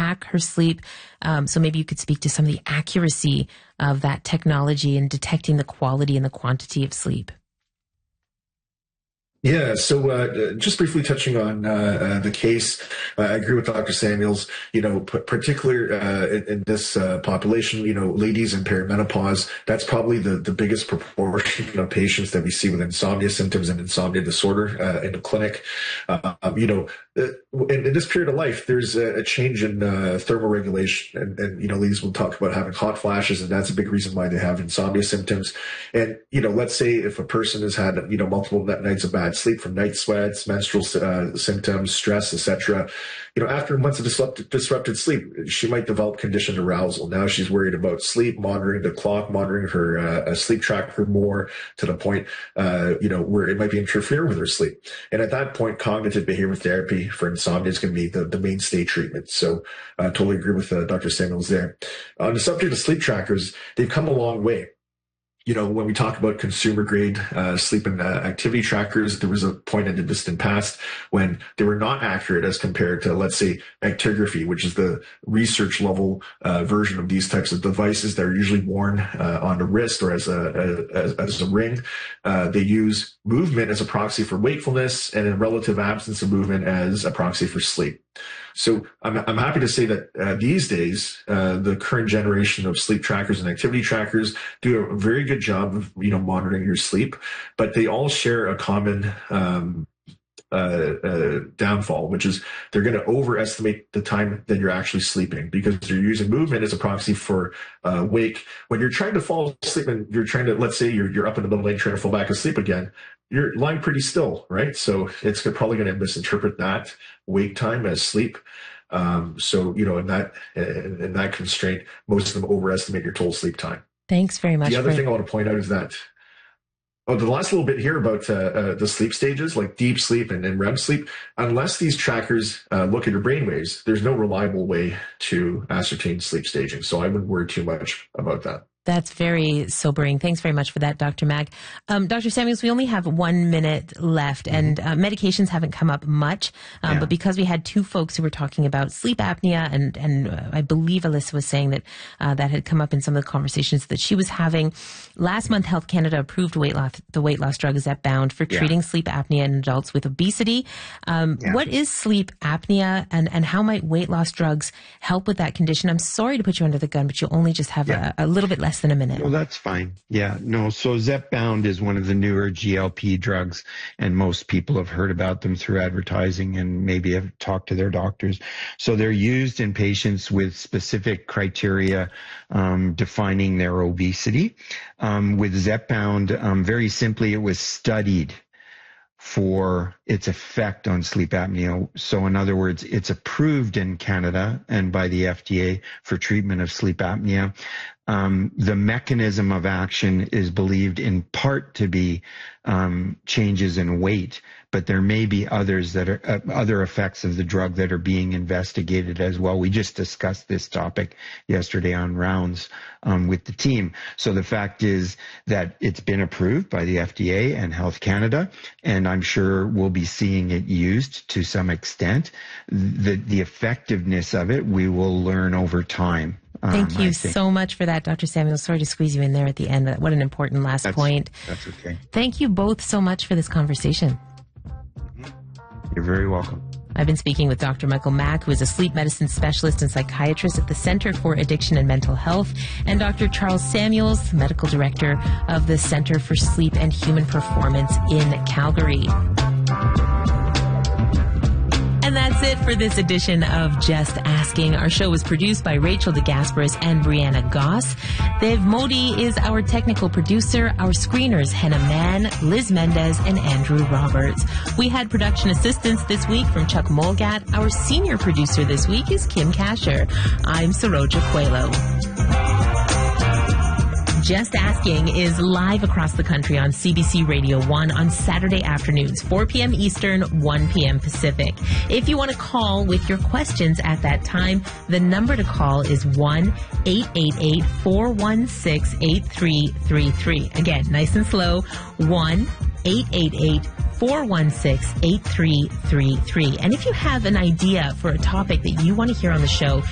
hack her sleep. So maybe you could speak to some of the accuracy of that technology in detecting the quality and the quantity of sleep. Yeah, so just briefly touching on the case, I agree with Dr. Samuels. Particular in this population, ladies in perimenopause, that's probably the biggest proportion of patients that we see with insomnia symptoms and insomnia disorder in the clinic. In this period of life, there's a change in thermoregulation, and ladies will talk about having hot flashes, and that's a big reason why they have insomnia symptoms. And let's say if a person has had multiple nights of bad sleep from night sweats, menstrual symptoms, stress, etc. After months of disrupted sleep, she might develop conditioned arousal. Now she's worried about sleep, monitoring the clock, monitoring her sleep tracker more to the point, where it might be interfering with her sleep. And at that point, cognitive behavioral therapy for insomnia is going to be the mainstay treatment. So I totally agree with Dr. Samuels there. On the subject of sleep trackers, they've come a long way. When we talk about consumer grade sleep and activity trackers, there was a point in the distant past when they were not accurate as compared to, let's say, actigraphy, which is the research level version of these types of devices that are usually worn on the wrist or as a ring. They use movement as a proxy for wakefulness and a relative absence of movement as a proxy for sleep. So I'm happy to say that these days, the current generation of sleep trackers and activity trackers do a very good job of, monitoring your sleep, but they all share a common downfall, which is they're going to overestimate the time that you're actually sleeping because they're using movement as a proxy for wake. When you're trying to fall asleep and you're trying to, let's say you're up in the middle of the night trying to fall back asleep again, you're lying pretty still, right? So it's probably going to misinterpret that wake time as sleep. In that constraint, most of them overestimate your total sleep time. Thanks very much. The other thing I want to point out is that the last little bit here about the sleep stages, like deep sleep and REM sleep, unless these trackers look at your brain waves, there's no reliable way to ascertain sleep staging. So I wouldn't worry too much about that. That's very sobering. Thanks very much for that, Dr. Mag. Dr. Samuels, we only have 1 minute left, and medications haven't come up much, but because we had two folks who were talking about sleep apnea, and I believe Alyssa was saying that that had come up in some of the conversations that she was having. Last month, Health Canada approved the weight loss drug Zepbound for treating sleep apnea in adults with obesity. What is sleep apnea, and how might weight loss drugs help with that condition? I'm sorry to put you under the gun, but you only just have a little bit less than a minute. No, that's fine. So Zepbound is one of the newer GLP drugs, and most people have heard about them through advertising and maybe have talked to their doctors. So they're used in patients with specific criteria defining their obesity. With Zepbound, very simply, it was studied for its effect on sleep apnea. So in other words, it's approved in Canada and by the FDA for treatment of sleep apnea. The mechanism of action is believed in part to be changes in weight, but there may be others that are other effects of the drug that are being investigated as well. We just discussed this topic yesterday on rounds with the team. So the fact is that it's been approved by the FDA and Health Canada, and I'm sure we'll be seeing it used to some extent. The effectiveness of it, we will learn over time. Thank you so much for that, Dr. Samuel. Sorry to squeeze you in there at the end. What an important last point. That's okay. Thank you both so much for this conversation. You're very welcome. I've been speaking with Dr. Michael Mack, who is a sleep medicine specialist and psychiatrist at the Center for Addiction and Mental Health, and Dr. Charles Samuels, medical director of the Center for Sleep and Human Performance in Calgary. And that's it for this edition of Just Asking. Our show was produced by Rachel DeGasperis and Brianna Goss. Dev Modi is our technical producer. Our screeners, Henna Mann, Liz Mendez, and Andrew Roberts. We had production assistance this week from Chuck Molgat. Our senior producer this week is Kim Kasher. I'm Saroja Coelho. Just Asking is live across the country on CBC Radio 1 on Saturday afternoons, 4 p.m. Eastern, 1 p.m. Pacific. If you want to call with your questions at that time, the number to call is 1-888-416-8333. Again, nice and slow, 1-888-416-8333. And if you have an idea for a topic that you want to hear on the show,